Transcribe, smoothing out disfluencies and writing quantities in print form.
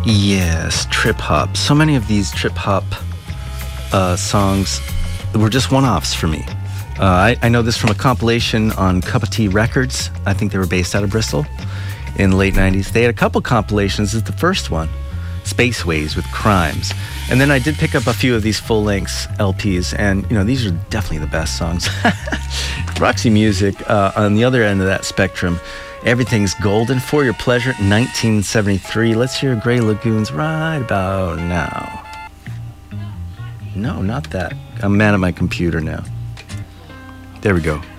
Yes, trip hop. So many of these trip hop songs were just one-offs for me. I know this from a compilation on Cup of Tea Records. I think they were based out of Bristol in the late 90s. They had a couple compilations. This is the first one, Spaceways with Crimes. And then I did pick up a few of these full-length LPs, and, you know, these are definitely the best songs. Roxy Music, on the other end of that spectrum, Everything's Golden, For Your Pleasure, 1973. Let's hear Grey Lagoons right about now. No, not that. I'm mad at my computer now. There we go.